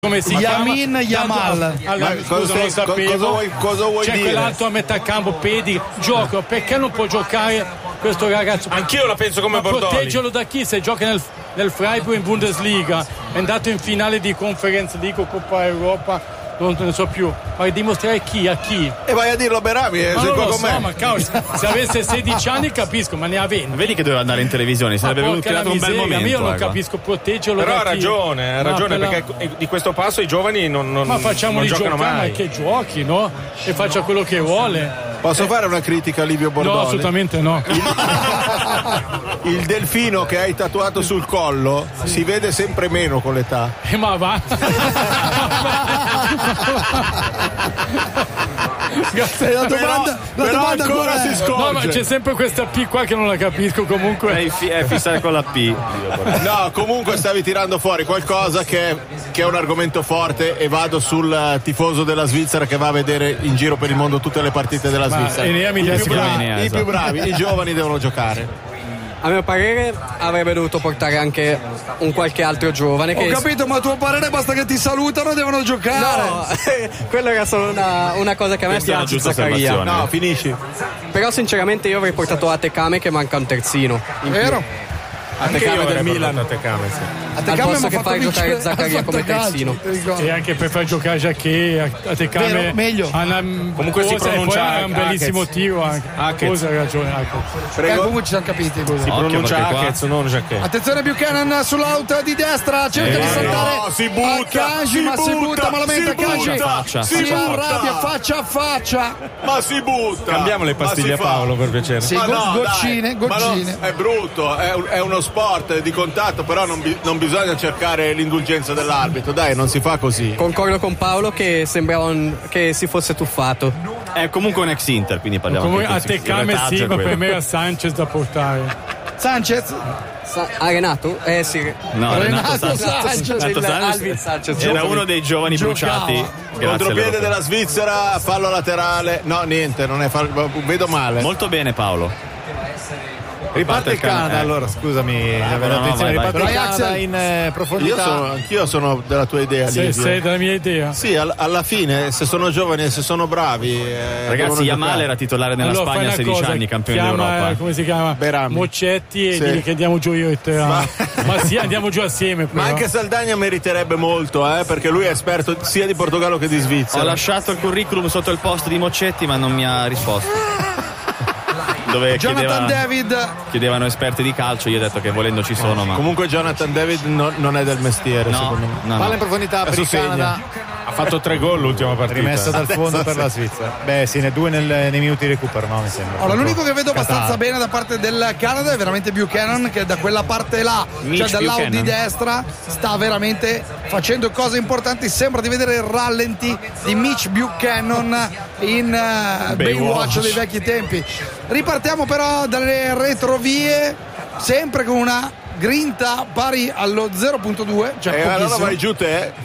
come si chiama? Yamin Yamal. Allora, scusa, non lo sapevo. Cosa vuoi c'è dire? quell'altro a metà campo, Pedi, gioco, perché non può giocare questo ragazzo? Anch'io la penso come Bordoli. Proteggerlo da chi? Se gioca nel Freiburg in Bundesliga, è andato in finale di Conference League o Coppa Europa, non ne so più, ma dimostrare chi a chi? E vai a dirlo a Berami, Ma sei non qua lo con so, me. ma cavolo, se avesse 16 anni capisco, ma ne ha 20. Vedi che doveva andare in televisione, sarebbe venuto tirato un bel momento. Io non capisco, proteggerlo però da ha chi? ragione, perché di questo passo i giovani non facciamoli giocano giocare, mai. ma che giochi, no? E faccia quello che vuole. Posso fare una critica a Livio Bordoni? No, assolutamente no. Il delfino che hai tatuato sul collo si vede sempre meno con l'età. Ma va. La domanda ancora si scorge. No, ma c'è sempre questa P qua che non la capisco comunque. È fissare con la P. No, comunque stavi tirando fuori qualcosa che è un argomento forte e vado sul tifoso della Svizzera che va a vedere in giro per il mondo tutte le partite della Svizzera. I più bravi, i giovani devono giocare. A mio parere avrebbe dovuto portare anche un qualche altro giovane. Ho capito, ma a tuo parere basta che ti salutano e devono giocare. No, quello era solo una cosa che a me piace. Zaccaria. No, finisci. Però sinceramente io avrei portato Atekame che manca un terzino. Vero? Atekame del Milan. Atekame al posto che fare giocare Zaccaria come terzino. E anche per far giocare Jacquet, Atekame meglio. Comunque si pronuncia è un bellissimo tiro anche. Cosa hai ragione, Comunque ci siamo capiti. Si pronuncia Hackett, non Jacquet. Attenzione, Buchanan sull'out di destra, cerca di saltare. No, si butta, Kanji, ma si butta malamente Kanji. Si arrabbia faccia a faccia. Ma si butta. Cambiamo le pastiglie a Paolo per piacere. Sì, Ma no, goccine. Ma no, è brutto, è uno sport di contatto, però non bisogna cercare l'indulgenza dell'arbitro, dai, non si fa così. Concordo con Paolo che sembrava che si fosse tuffato. È comunque un ex Inter, quindi parliamo comunque anche Atekame sì, ma per me era Sanchez da portare. Sanchez? Renato? Sì. No, Renato Sanchez era uno dei giovani bruciati. Contropiede della Svizzera, fallo laterale. No, niente, non è fallo, vedo male. Molto bene Paolo. Riparte il Canada, allora scusami, riparte il Canada in profondità. Anch'io sono della tua idea. Sei della mia idea. Sì, alla fine, se sono giovani e se sono bravi. Ragazzi, Yamal era titolare nella Spagna a 16 anni, campione d'Europa. Come si chiama? Berami. Moccetti e digli che andiamo giù io e te. Ma sì, andiamo giù assieme. Però. Ma anche Saldagna meriterebbe molto, perché lui è esperto sia di Portogallo che di Svizzera. Ho lasciato il curriculum sotto il post di Moccetti, ma non mi ha risposto. Dove Jonathan David chiedevano esperti di calcio, io ho detto che volendo ci sono, ma comunque Jonathan David non è del mestiere, secondo me. Palla in profondità per il Canada. Ha fatto 3 gol l'ultima partita. Rimessa dal fondo per la Svizzera. Beh sì, ne 2 nei minuti di recupero, no, mi sembra. Allora, l'unico che vedo abbastanza bene da parte del Canada è veramente Buchanan, che da quella parte là, cioè dall'out di destra, sta veramente facendo cose importanti. Sembra di vedere il rallenti di Mitch Buchanan in Baywatch dei vecchi tempi. Ripartiamo però dalle retrovie, sempre con una grinta pari allo 0.2, cioè allora vai giù te.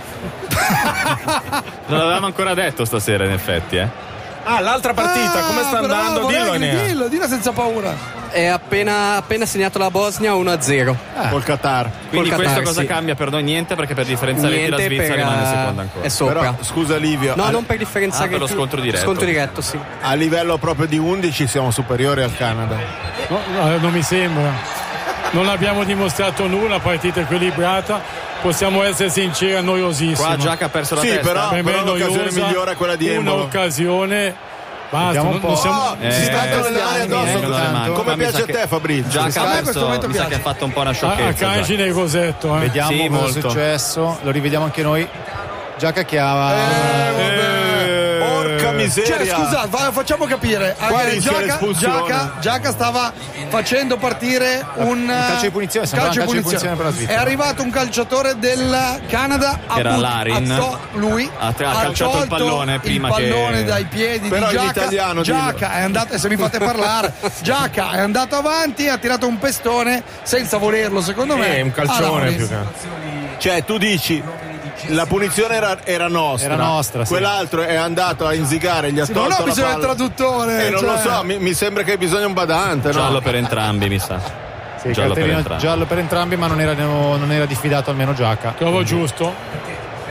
Non l'avevamo ancora detto stasera, in effetti, l'altra partita, come sta andando? Dillo senza paura. È appena segnato la Bosnia 1-0 col Qatar. Quindi questo Qatar, cosa sì. cambia per noi? Niente, perché per differenza reti la Svizzera rimane seconda ancora. È sopra. Però, scusa Livio, No, non per differenza per lo scontro diretto. Scontro diretto, sì. a livello proprio di 11 siamo superiori al Canada. No, non mi sembra. Non abbiamo dimostrato nulla, partita equilibrata. Possiamo essere sinceri, noiosissimo. Qua Giacca ha perso la testa. Però l'occasione migliore è quella di Embolo. Un'occasione. Basta, non siamo. Si stanno le mani addosso. Come piace a te, Fabrizio? Giacca ha perso, mi sa che ha fatto un po' una sciocchezza. A Kanji nel rosetto. Vediamo Sì, cosa molto. è successo, lo rivediamo anche noi. Giacca che ha Porca miseria. Cioè, scusa, facciamo capire. Giacca stava facendo partire un calcio di punizione, sembrava un calcio di punizione per la Svizzera. È arrivato un calciatore del Canada, era Larin. lui ha calciato il pallone prima il pallone che dai piedi però di in Giacca. italiano, Giacca è andato, se mi fate parlare, Giacca è andato avanti, ha tirato un pestone senza volerlo, secondo me. È un calcione più che. Cioè, tu dici la punizione era nostra. Era nostra, sì. Quell'altro è andato a inzigare gli attori. Non ho bisogno del traduttore. Non lo so, mi sembra che bisogna un badante, no? Giallo per entrambi, mi sa. Sì, giallo per entrambi, ma non era diffidato almeno Giacca. Trovo giusto.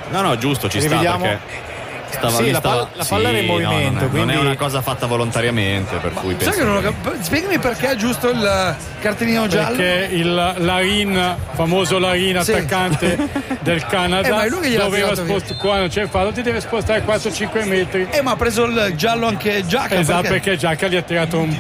No, giusto, ci sta perché la palla era in movimento, non è una cosa fatta volontariamente, per cui spiegami perché è giusto il cartellino giallo. Perché Larin, famoso Larin, attaccante del Canada, ma è lui che gliel'ha doveva tirato qua non c'è fallo, ti deve spostare 4-5 metri. Ma ha preso il giallo anche Giacca. Esatto, perché Giacca gli ha tirato un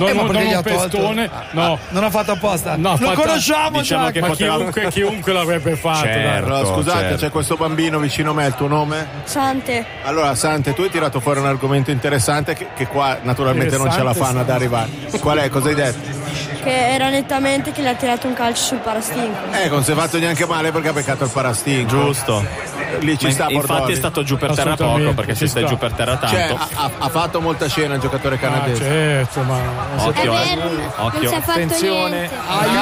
pestone. No, non ha fatto apposta. No, lo conosciamo, diciamo Giacca. Ma chiunque l'avrebbe fatto. Certo, scusate, certo. C'è questo bambino vicino a me, il tuo nome? Sante. Allora, Sante, tu hai tirato fuori un argomento interessante che qua naturalmente non ce la fanno ad arrivare. Qual è? Cosa hai detto? Che era nettamente che le ha tirato un calcio sul parastinco. Non si è fatto neanche male perché ha peccato il parastinco. Giusto. Lì ci sta infatti Bordoli. è stato giù per terra poco, perché se stai giù per terra tanto. Ha fatto molta scena il giocatore canadese. Certo, ma occhio, non si è fatto niente.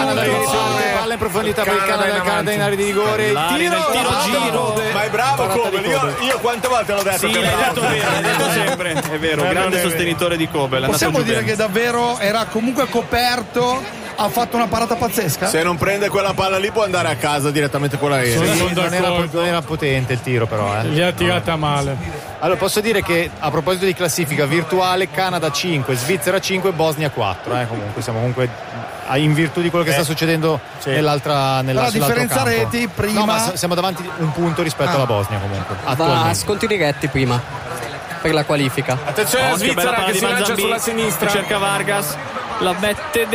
Palla in profondità per il Canada in area di rigore. Il tiro Ma è bravo Kobel. Io quante volte l'ho detto? Sì, l'hai detto sempre. È vero, grande sostenitore di Kobel. Possiamo dire che davvero era comunque coperto. Ha fatto una parata pazzesca. Se non prende quella palla lì può andare a casa direttamente con l'aereo. Non era potente il tiro, però. Li ha tirata male. Allora posso dire che a proposito di classifica virtuale, Canada 5, Svizzera 5, Bosnia 4. Comunque siamo in virtù di quello che sta succedendo nell'altra la differenza campo. Reti prima. No, ma siamo davanti un punto rispetto alla Bosnia comunque. Va a sconti diretti prima per la qualifica. Attenzione la Svizzera che si lancia sulla sinistra, cerca Vargas, la mette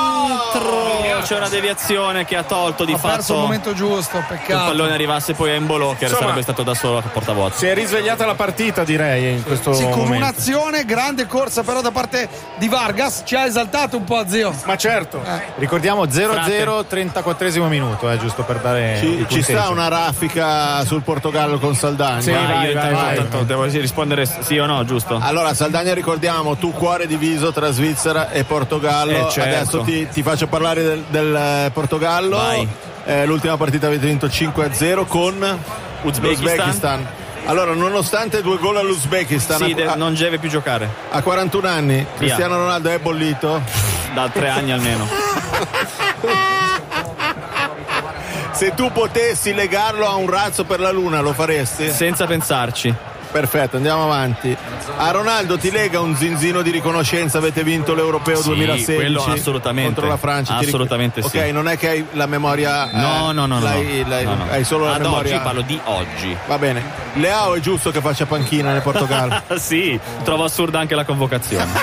dentro, c'è una deviazione che ha tolto di fatto. Ha perso il momento giusto, peccato. Il pallone arrivasse poi a Embolo, che sarebbe stato da solo a portavuota. Si è risvegliata la partita, direi, in questo momento. Con un'azione, grande corsa però da parte di Vargas, ci ha esaltato un po', zio. Ma certo. Ricordiamo 0-0, 34esimo minuto, giusto per dare ci sta una raffica sul Portogallo con Saldagna. Sì, vai. Devo rispondere sì o no, giusto? Allora, Saldagna, ricordiamo, tu cuore diviso tra Svizzera e Portogallo. Certo. Adesso ti faccio parlare del Portogallo. Vai. L'ultima partita avete vinto 5-0 con Uzbekistan. Allora, nonostante 2 gol all'Uzbekistan, non deve più giocare. A 41 anni, Cristiano Ronaldo è bollito da 3 anni almeno. Se tu potessi legarlo a un razzo per la luna, lo faresti? Senza pensarci. Perfetto, andiamo avanti. A Ronaldo ti lega un zinzino di riconoscenza, avete vinto l'Europeo 2016. Quello assolutamente. Contro la Francia. Assolutamente sì. Ok, non è che hai la memoria. No. Hai solo la memoria. Oggi parlo di oggi. Va bene. Leao è giusto che faccia panchina nel Portogallo? Sì, trovo assurda anche la convocazione.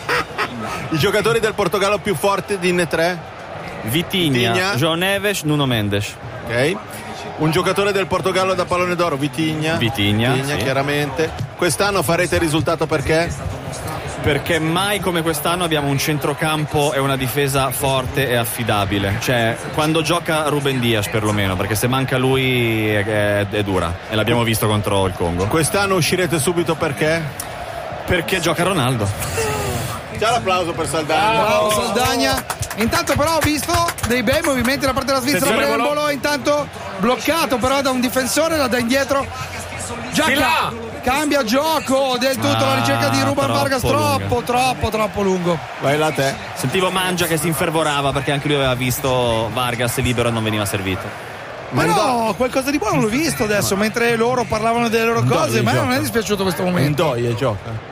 I giocatori del Portogallo più forti, dinne 3. Vitinha, João Neves, Nuno Mendes. Ok. Un giocatore del Portogallo da pallone d'oro, Vitinha, sì. Chiaramente. Quest'anno farete risultato perché? Perché mai come quest'anno abbiamo un centrocampo e una difesa forte e affidabile. Cioè, quando gioca Ruben Dias perlomeno, perché se manca lui è dura. E l'abbiamo visto contro il Congo. Quest'anno uscirete subito perché? Perché gioca Ronaldo. Ciao, l'applauso per Saldagna. Bravo Saldagna. Intanto però ho visto dei bei movimenti da parte della Svizzera. Embolo intanto bloccato però da un difensore, la dà indietro. Giacca cambia gioco del tutto, la ricerca di Ruben Vargas troppo lungo. Vai là te. Sentivo Mangia che si infervorava perché anche lui aveva visto Vargas libero e non veniva servito. Però qualcosa di buono l'ho visto adesso mentre loro parlavano delle loro cose, ma non è dispiaciuto questo momento. Ndoye gioca.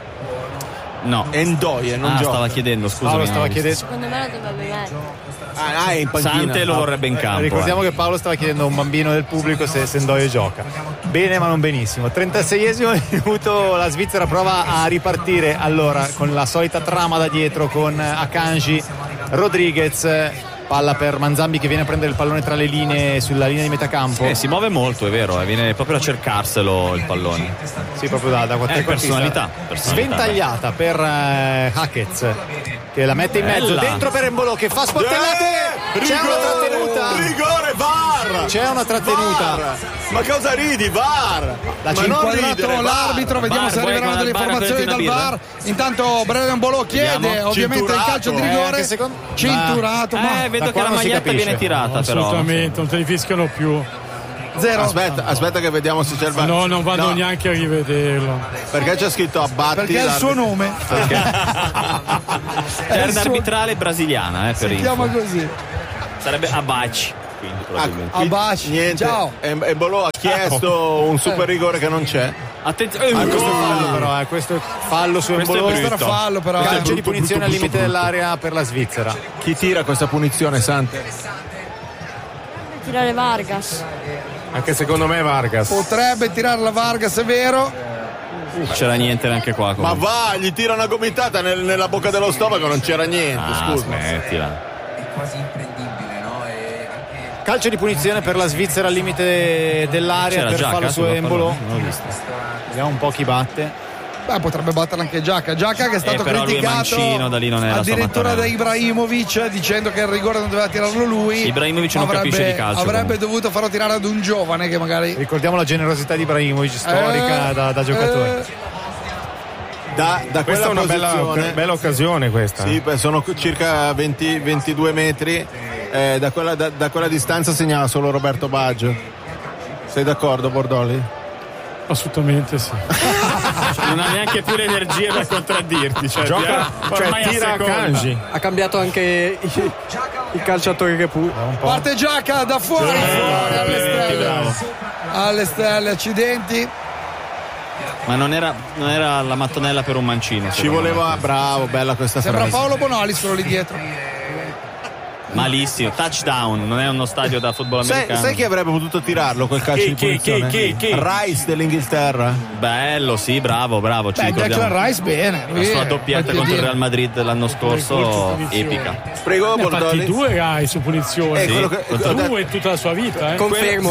No. Ndoye non gioca. Stava chiedendo, scusami. Secondo me lo dovrebbe mettere. È in panchina. Sante lo vorrebbe in campo. Ricordiamo che Paolo stava chiedendo a un bambino del pubblico se Ndoye gioca. Bene ma non benissimo. 36esimo minuto, la Svizzera prova a ripartire allora con la solita trama da dietro con Akanji, Rodriguez, palla per Manzambi che viene a prendere il pallone tra le linee, sulla linea di metà campo. Si muove molto, è vero, viene proprio a cercarselo il pallone. Sì, proprio da personalità. Sventagliata per Hackett che la mette in mezzo, dentro per Embolo che fa sportellate. C'è una trattenuta. Rigore VAR. C'è una trattenuta. VAR. Ma cosa ridi, VAR? L'ha inquadrato l'arbitro, vediamo se arriveranno delle informazioni dal VAR. Intanto Breno Embolo chiede ovviamente il calcio di rigore. Cinturato, ma vedo che la maglietta viene tirata, però. Assolutamente, non te li fischiano più. Zero. Aspetta che vediamo se c'è il VAR. No, non vado neanche a rivederlo. Perché c'è scritto abbatti? Perché è il suo nome. È un'arbitrale brasiliana, per si chiama così. Sarebbe Abaci. quindi probabilmente. Abaci, niente. Ciao. Embolo ha chiesto un super rigore che non c'è. Attenzione, questo è fallo però, questo è fallo su Embolo. Questo era fallo però. Calcio di punizione al limite dell'area per la Svizzera. Chi tira questa punizione, Sante? Tirare Vargas. Anche secondo me Vargas. Potrebbe tirarla Vargas, è vero. C'era niente neanche qua. Ma va, gli tira una gomitata nella bocca dello stomaco, non c'era niente, scusa. Smettila. È quasi imprendibile, no? Calcio di punizione per la Svizzera al limite dell'area. C'era per Giacca fallo su sulla Embolo. pallone? Non l'ho visto. Vediamo un po' chi batte. Beh, potrebbe battere anche Giacca che è stato però lui è criticato mancino, da lì non è la sua addirittura da mattonella. Ibrahimovic, dicendo che il rigore non doveva tirarlo lui. Ibrahimovic non capisce di calcio. Avrebbe dovuto farlo tirare ad un giovane che magari. Ricordiamo la generosità di Ibrahimovic, storica da giocatore. Da Questa è una posizione, bella occasione questa. Sì, circa 22 metri. Da quella distanza segnala solo Roberto Baggio. Sei d'accordo, Bordoli? Assolutamente sì. Non ha neanche più l'energia da contraddirti. Gioca, tira a Kanji. Ha cambiato anche il calciatore che pure. Parte Giacca da fuori, alle stelle, accidenti. Ma non era la mattonella per un mancino. Ci voleva, bravo, bella questa Sembra frase. Paolo Bonolis quello lì dietro. Malissimo, touchdown, non è uno stadio da football americano. Sai chi avrebbe potuto tirarlo quel calcio di punizione? Rice dell'Inghilterra. Bello, sì, bravo, ci ricordiamo. Declan Rice bene. La sua doppietta contro il Real Madrid l'anno scorso, epica. Prego, Ne ha fatti Bordoli. 2 Rai su punizione. Sì, 2 in tutta la sua vita. Confermo.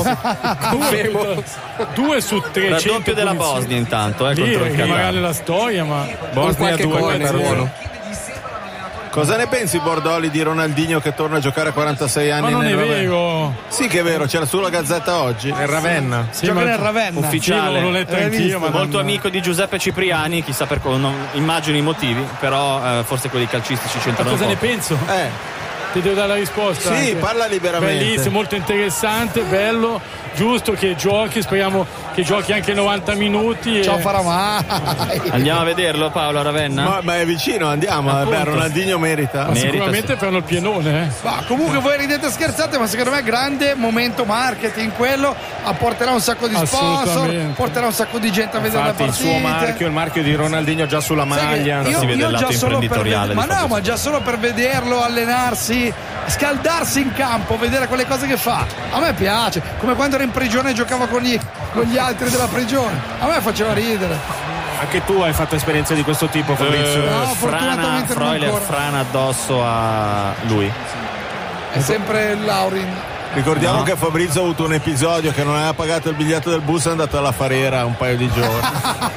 2 su 300. Raddoppio della Bosnia intanto, contro il rimarrà Canada. nella storia, ma Bosnia 2 per buono. Cosa ne pensi, Bordoli, di Ronaldinho che torna a giocare a 46 anni? ma non è vero. Sì che è vero, c'era sulla Gazzetta oggi. È Ravenna. Sì, Gioca ma nel Ravenna. Ufficiale. l'ho letto anch'io, ma Molto non- amico di Giuseppe Cipriani, chissà per cosa, non immagino i motivi, però forse quelli calcistici Ma c'entrano un cosa po'. ne penso? Ti devo dare la risposta. Sì, anche. parla liberamente. Bellissimo, molto interessante, bello, giusto che giochi, speriamo che giochi anche 90 minuti. Ciao farà mai. Andiamo a vederlo, Paolo, a Ravenna? Ma è vicino, andiamo. Appunto. Ronaldinho merita. Merita, Sicuramente faranno il pienone. Ma comunque voi ridete e scherzate, ma secondo me è grande momento marketing quello, apporterà un sacco di sponsor, Assolutamente. porterà un sacco di gente a vedere le Infatti il partite. suo marchio, il marchio di Ronaldinho già sulla Sai che maglia. si vede il lato già solo per imprenditoriale ma di no, Fabio. ma già solo per vederlo allenarsi, scaldarsi in campo, vedere quelle cose che fa, a me piace, come quando era in prigione e giocava con gli altri della prigione, a me faceva ridere. Anche tu hai fatto esperienze di questo tipo, Fabrizio. No, fortunatamente non Freuler ancora. frana addosso a lui. È sempre il Laurin. Ricordiamo che Fabrizio ha avuto un episodio che non aveva pagato il biglietto del bus e è andato alla Farera un paio di giorni.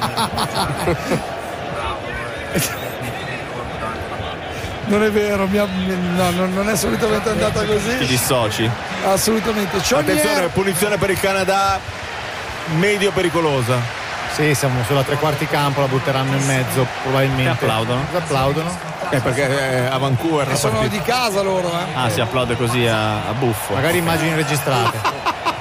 Non è vero, non è solitamente andata Ti così. dissoci? Assolutamente. Attenzione, Chonier, punizione per il Canada, medio pericolosa. Sì, siamo sulla tre quarti campo, la butteranno in mezzo probabilmente. Che applaudono? Applaudono. Perché a Vancouver la sono partita. di casa loro, Ah, si applaude così a buffo. Magari immagini registrate.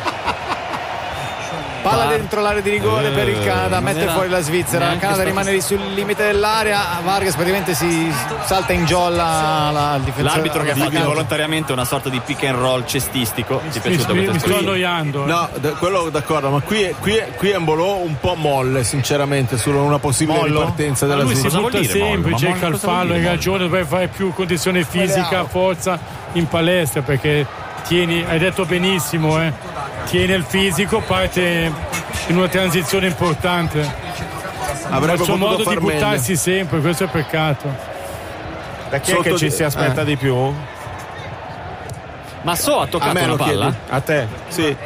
Palla dentro l'area di rigore per il Canada, mette era fuori la Svizzera. Il neanche Canada stato- rimane lì sul limite dell'area. Vargas praticamente si salta in giolla al difensore. L'arbitro che ha fatto Divino. involontariamente una sorta di pick and roll cestistico. Ti è Mi piaciuto sto questo? annoiando. No, quello d'accordo, ma qui Embolo un po' molle, sinceramente, su una possibile Mollo? ripartenza Ma della lui si Svizzera. butta vuol dire, sempre, Mollo? Ma cerca il cosa vuol fallo, dire, hai Mollo? ragione, dovrai fare più condizione fisica, forza in palestra, perché hai detto benissimo, tiene il fisico, parte in una transizione importante. Avrebbe il suo potuto modo far di buttarsi meglio. sempre, questo è peccato. Da chi è che ci si aspetta di più? Ma So ha A toccato me la lo palla? chiedi? A te? Sì,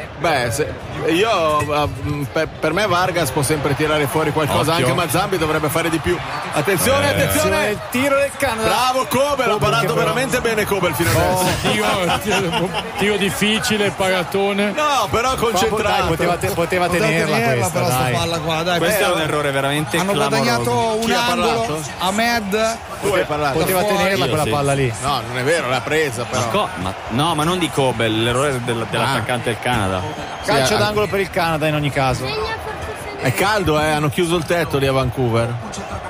per me Vargas può sempre tirare fuori qualcosa, Occhio. anche Mazzambi dovrebbe fare di più. Attenzione, attenzione! Il tiro del Canada. Bravo Kobel, ha parato veramente bene Kobel fino adesso. Tiro difficile, paratone. No, però concentrato. Dai, poteva tenerla questa, però sta dai. palla qua, dai. Questo è un errore veramente Hanno clamoroso. guadagnato un Chi ha angolo. parlato? Ahmed Tu hai parlato. Poteva fuori. tenerla quella Sì. palla lì. No, non è vero, l'ha presa però. Ma non di Kobel, l'errore dell'attaccante del Canada. Calcio Sì, d'angolo per il Canada in ogni caso. È caldo, hanno chiuso il tetto lì a Vancouver.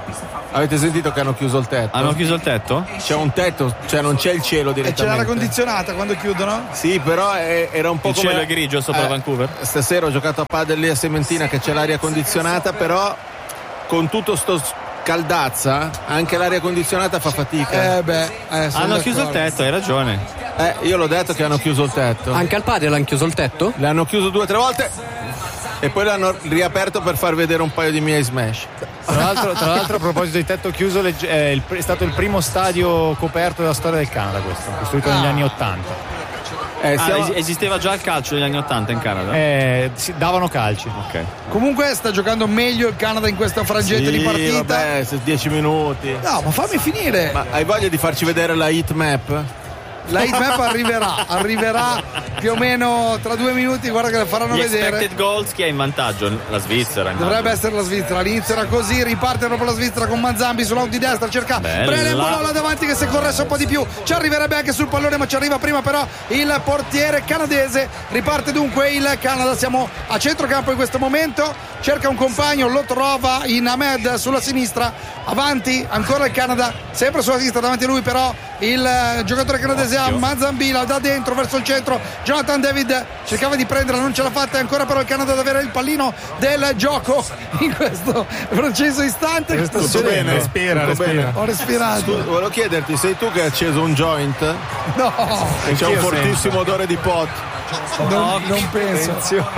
Avete sentito che hanno chiuso il tetto? Hanno chiuso il tetto? C'è un tetto, cioè non c'è il cielo E c'è direttamente. l'aria condizionata quando chiudono? Sì, però era un po' Il come cielo è grigio sopra Vancouver. Stasera ho giocato a padel lì a Sementina che c'è l'aria condizionata, però con tutto sto caldazza anche l'aria condizionata fa fatica. Hanno chiuso il tetto, hai ragione. Io l'ho detto che hanno chiuso il tetto. Anche al padel hanno chiuso il tetto? L'hanno chiuso 2 o 3 volte e poi l'hanno riaperto per far vedere un paio di miei smash. Tra l'altro a proposito di tetto chiuso è stato il primo stadio coperto della storia del Canada, questo, costruito negli anni 80. Esisteva già il calcio negli anni 80 in Canada? Davano calci. Ok. Comunque sta giocando meglio il Canada in questa frangente di partita. Vabbè, 10 minuti. No, ma fammi finire. Ma hai voglia di farci vedere la heat map? La heat map arriverà più o meno tra 2 minuti, guarda che la faranno vedere. Expected goals, chi è in vantaggio? La Svizzera. Dovrebbe essere la Svizzera, all'inizio era così, riparte proprio la Svizzera con Manzambi sull'out di destra, cerca Brelembolo là davanti che se corresse un po' di più ci arriverebbe anche sul pallone, ma ci arriva prima però il portiere canadese. Riparte dunque il Canada, siamo a centrocampo in questo momento, cerca un compagno, lo trova in Ahmed sulla sinistra, avanti ancora il Canada, sempre sulla sinistra, davanti a lui però il giocatore canadese Manzambila da dentro verso il centro. Jonathan David cercava di prenderla, non ce l'ha fatta, e ancora però il Canada ad avere il pallino del gioco in questo preciso istante. Tutto bene, respira. Ho respirato. Volevo chiederti, sei tu che hai acceso un joint? No, E c'è un fortissimo odore di pot. non penso.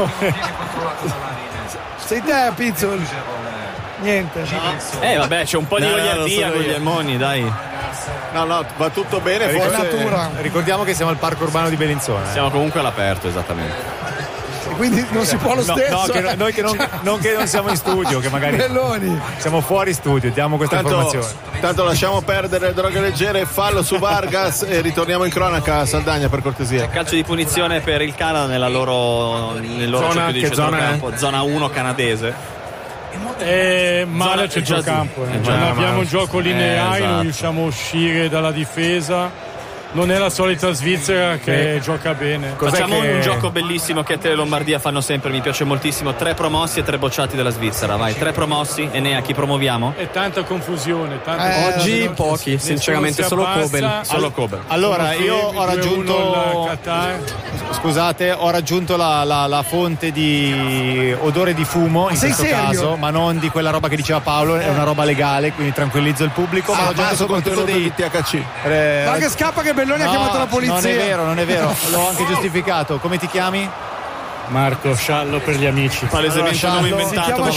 Sei te, Pizzol? Niente. Vabbè, c'è un po' di goliardia con gli Ermoni, dai. No, va tutto bene, forse. Ricordiamo che siamo al parco urbano di Bellinzona. Siamo comunque all'aperto, esattamente. E quindi non si può lo stesso. Noi che non siamo in studio, che magari Belloni. siamo fuori studio, diamo questa informazione. Tanto lasciamo perdere droghe leggere, fallo su Vargas e ritorniamo in cronaca. Saldagna, per cortesia. Calcio di punizione per il Canada nel loro Zona, circuito di che zona centrocampo, zona 1 canadese. Male centrocampo. Non abbiamo un gioco lineare, esatto. non riusciamo a uscire dalla difesa. Non è la solita Svizzera che gioca bene. Facciamo un gioco bellissimo che a Tele Lombardia fanno sempre, mi piace moltissimo. 3 promossi e 3 bocciati della Svizzera. Vai, 3 promossi. E ne a chi promuoviamo? È tanta confusione. Oggi pochi, sinceramente solo Kobel. Solo Kobel. Allora, io ho raggiunto. Scusate, ho raggiunto la fonte di odore di fumo in questo caso, ma non di quella roba che diceva Paolo, è una roba legale, quindi tranquillizzo il pubblico. Ma ho già soprattutto dei THC. Ma che scappa che Belloni ha chiamato la polizia. Non è vero, l'ho anche giustificato. Come ti chiami? Marco Sciallo per gli amici. Palesemente nome inventato, ma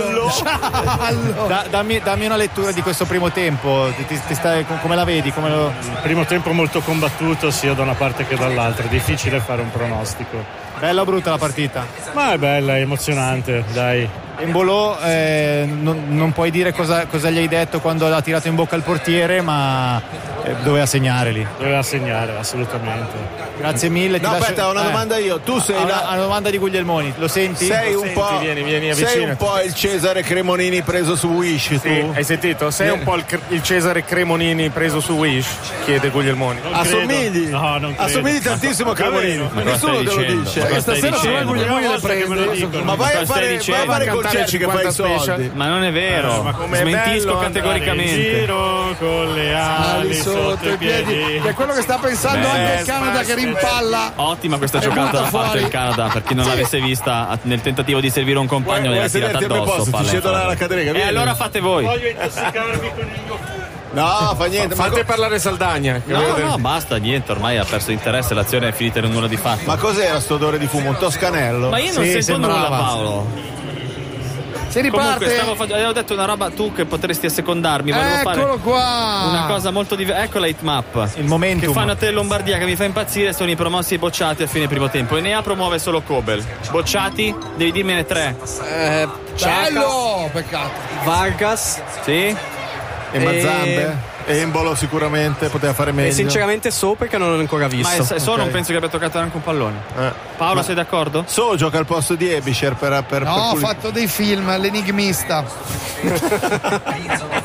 dammi una lettura di questo primo tempo. Come la vedi? Il primo tempo molto combattuto sia da una parte che dall'altra, difficile fare un pronostico. Bella o brutta la partita? Ma è bella, è emozionante, dai. Embolo, non puoi dire cosa gli hai detto quando l'ha tirato in bocca il portiere, ma doveva segnare lì. Doveva segnare, assolutamente. Grazie mille. Aspetta, ho una domanda io. Tu sei una domanda di Guglielmoni, lo senti? Sei un po'. Vieni sei un po' il Cesare Cremonini preso su Wish. Sì, tu? hai sentito? Sei un po' il Cesare Cremonini preso su Wish? Chiede Guglielmoni. Assomigli? No, non credo. Assomigli tantissimo a Cremonini. Ma nessuno te lo dice. Stasera se vuoi Guglielmoni le prende. Ma vai a fare i concerti che fai i soldi. Ma non è vero. Smentisco categoricamente. Giro con le ali sotto i piedi. Che è quello che sta pensando anche il Canada, che rimpalla. Ottima questa giocata da parte del Canada, per chi non l'avesse vista, nel tentativo di servire un compagno gliela tirata addosso. Ti cedo la cadrega. E allora fate voi. Voglio intossicarmi con il mio. No, fa niente. Fate parlare Saldagna. No, basta, niente, ormai ha perso interesse, l'azione è finita in nulla di fatto. Ma cos'era sto odore di fumo? Un toscanello? Ma io non sento nulla, Paolo. Si riparte. Comunque avevo detto una roba, tu che potresti assecondarmi. Eccolo qua. Una cosa molto diversa. Ecco la hitmap. Il momentum. Che fanno a Tele Lombardia, che mi fa impazzire, sono i promossi e i bocciati a fine primo tempo. Enea promuove solo Kobel. Bocciati, devi dirmene 3. Bello, peccato. Vargas. Sì. E Mazzambe? Embolo sicuramente poteva fare meglio. E sinceramente So, perché non l'ho ancora visto. Ma So non penso che abbia toccato neanche un pallone. Paolo, sei d'accordo? So gioca al posto di Ebischer per No, ho fatto dei film, l'enigmista.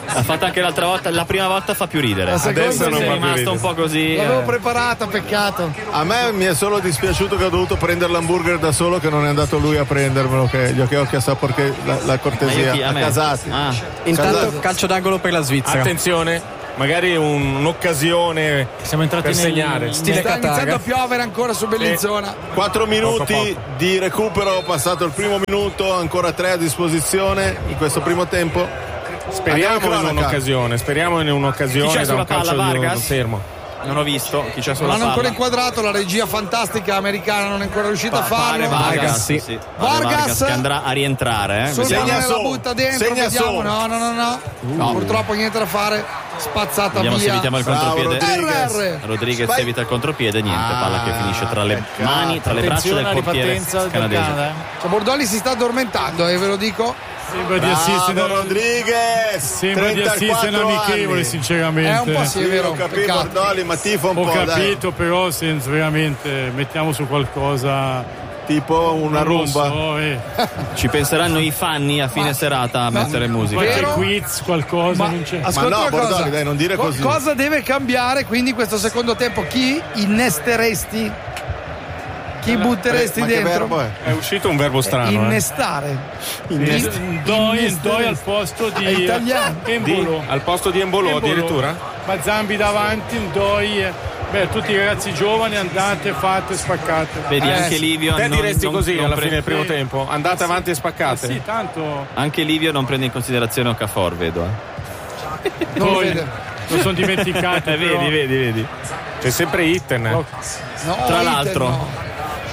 L'ha fatta anche l'altra volta, la prima volta fa più ridere. Adesso non è rimasto un po' così. L'avevo preparata, peccato. A me mi è solo dispiaciuto che ho dovuto prendere l'hamburger da solo, che non è andato lui a prendermelo, che gli ho chiesto perché la cortesia. A Casati. Intanto calcio d'angolo per la Svizzera. Attenzione, magari un'occasione. Siamo entrati per segnare. Sta iniziando a piovere ancora su Bellinzona. 4 minuti di recupero, passato il primo minuto, ancora 3 a disposizione in questo primo tempo. Speriamo in un'occasione Chi c'è da un palla, calcio Vargas? di fermo. Non ho visto chi c'è sulla Non hanno palla. ancora inquadrato, la regia fantastica americana non è ancora riuscita a farlo. Vargas, sì. Vargas che andrà a rientrare. Segna la butta dentro, vediamo. No. Purtroppo niente da fare. Spazzata Vediamo via. se evitiamo il contropiede. Rodriguez. Evita il contropiede, niente, palla che finisce tra le mani, tra le braccia del portiere canadese. Cioè, Bordoli si sta addormentando, ve lo dico. Sembra di assistere Rodriguez. Sembra di assistere amichevole, sinceramente. È un po' sì, è vero. Ho capito, Bordoli, ma tifo un po'. Ho capito, però veramente mettiamo su qualcosa tipo una rumba. So, Ci penseranno i fanni a fine serata a mettere musica. Qualche quiz, qualcosa, non c'è. Ma no, Bordoli, dai, non dire così. Cosa deve cambiare quindi in questo secondo tempo? Chi innesteresti? Chi butteresti dentro? Che verbo è? È uscito un verbo strano. Innestare. Doi al posto di italiano. Embolo. Al posto di Embolo addirittura? Ma Zambi davanti, Doi. Tutti i ragazzi giovani, andate, fate, spaccate. Vedi, anche Livio. Te diresti così alla fine del primo sì. tempo? Andate avanti e spaccate? Sì, tanto. Anche Livio non prende in considerazione Okafor, vedo. Non lo vede. Lo sono dimenticato. Vedi. C'è sempre Itten. No, Tra l'altro. no.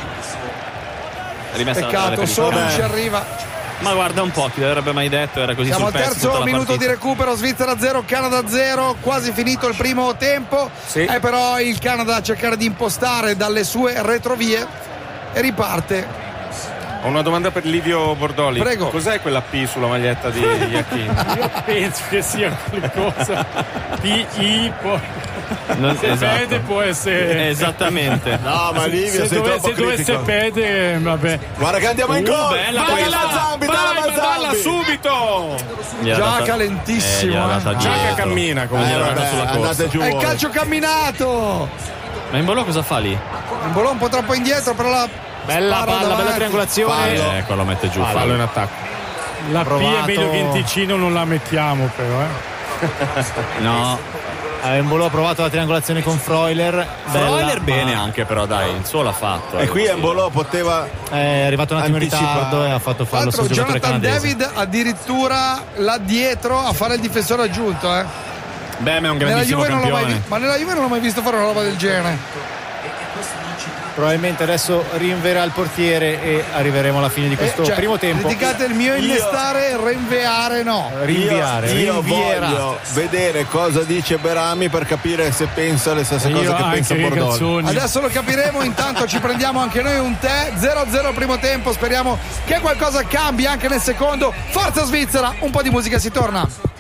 Peccato, solo non ci arriva. Ma guarda un po', chi l'avrebbe mai detto, era così. Siamo sul al pezzo terzo tutta la minuto partita. di recupero, Svizzera 0, Canada 0, quasi finito il primo tempo. Sì. Però il Canada a cercare di impostare dalle sue retrovie e riparte. Ho una domanda per Livio Bordoli. Prego. Cos'è quella P sulla maglietta di Iachini? Io penso che sia qualcosa. PI se perde può essere. Esattamente. No, ma Livio sei troppo se dovesse critico. perdere, vabbè. Guarda che andiamo in gol. Bella Balla subito! Giaca lentissimo. Giaca cammina comunque. Sulla andate giù. È il voi. calcio camminato. Ma Embolo cosa fa lì? Un bolò un po' troppo indietro, però la Bella spara palla, davanti. bella triangolazione. Quello mette giù. Fallo in attacco. La P è Provato. meglio che in Ticino non la mettiamo, però. No. Embolo ha provato la triangolazione con Freuler. Freuler bene anche, però dai, il suo l'ha fatto. E qui Embolo poteva. È arrivato un attimo in Anticipare. ritardo e ha fatto Tra fallo l'altro sul giocatore Jonathan canadese. David addirittura là dietro a fare il difensore aggiunto. Beh, ma è un Nella grandissimo Juve non l'ho mai campione. ma nella Juve non l'ho mai visto fare una roba del genere. Probabilmente adesso rinverà il portiere e arriveremo alla fine di questo primo tempo. Criticate il mio innestare, rinviare no. Io voglio vedere cosa dice Berami per capire se pensa le stesse cose che pensa Bordoli. Adesso lo capiremo, intanto ci prendiamo anche noi un tè. 0-0 primo tempo, speriamo che qualcosa cambi anche nel secondo. Forza Svizzera, un po' di musica si torna.